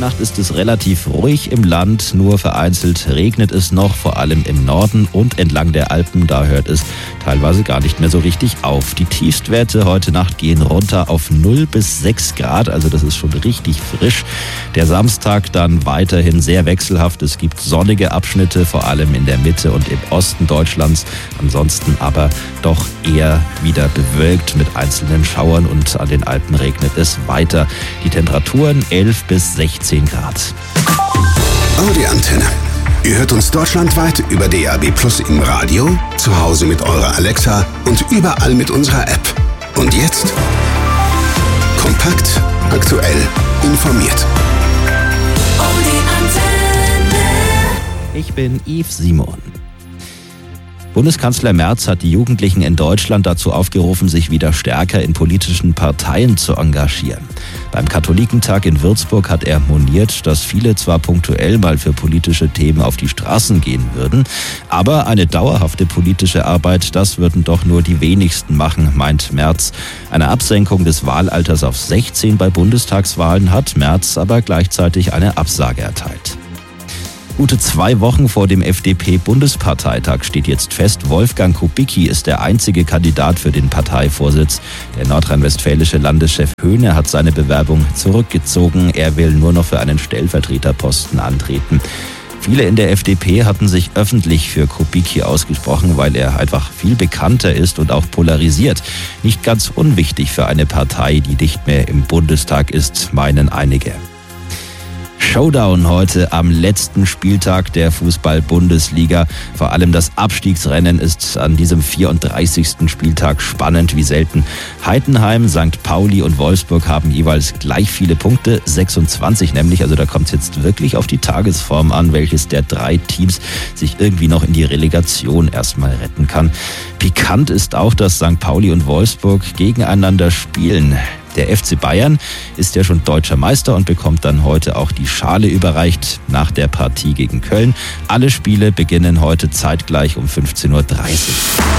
Nacht ist es relativ ruhig im Land, nur vereinzelt regnet es noch, vor allem im Norden und entlang der Alpen, da hört es teilweise gar nicht mehr so richtig auf. Die Tiefstwerte heute Nacht gehen runter auf 0 bis 6 Grad, also das ist schon richtig frisch. Der Samstag dann weiterhin sehr wechselhaft, es gibt sonnige Abschnitte, vor allem in der Mitte und im Osten Deutschlands, ansonsten aber doch eher wieder bewölkt mit einzelnen Schauern und an den Alpen regnet es weiter. Die Temperaturen 11 bis 16 Grad. Audi Antenne. Ihr hört uns deutschlandweit über DAB+ im Radio, zu Hause mit eurer Alexa und überall mit unserer App. Und jetzt kompakt, aktuell, informiert. Audi Antenne. Ich bin Yves Simon. Bundeskanzler Merz hat die Jugendlichen in Deutschland dazu aufgerufen, sich wieder stärker in politischen Parteien zu engagieren. Beim Katholikentag in Würzburg hat er moniert, dass viele zwar punktuell mal für politische Themen auf die Straßen gehen würden, aber eine dauerhafte politische Arbeit, das würden doch nur die wenigsten machen, meint Merz. Eine Absenkung des Wahlalters auf 16 bei Bundestagswahlen hat Merz aber gleichzeitig eine Absage erteilt. Gute 2 Wochen vor dem FDP-Bundesparteitag steht jetzt fest, Wolfgang Kubicki ist der einzige Kandidat für den Parteivorsitz. Der nordrhein-westfälische Landeschef Höhne hat seine Bewerbung zurückgezogen. Er will nur noch für einen Stellvertreterposten antreten. Viele in der FDP hatten sich öffentlich für Kubicki ausgesprochen, weil er einfach viel bekannter ist und auch polarisiert. Nicht ganz unwichtig für eine Partei, die nicht mehr im Bundestag ist, meinen einige. Showdown heute am letzten Spieltag der Fußball-Bundesliga. Vor allem das Abstiegsrennen ist an diesem 34. Spieltag spannend wie selten. Heidenheim, St. Pauli und Wolfsburg haben jeweils gleich viele Punkte, 26 nämlich. Also da kommt es jetzt wirklich auf die Tagesform an, welches der 3 Teams sich irgendwie noch in die Relegation erstmal retten kann. Pikant ist auch, dass St. Pauli und Wolfsburg gegeneinander spielen. Der FC Bayern ist ja schon deutscher Meister und bekommt dann heute auch die Schale überreicht nach der Partie gegen Köln. Alle Spiele beginnen heute zeitgleich um 15:30 Uhr.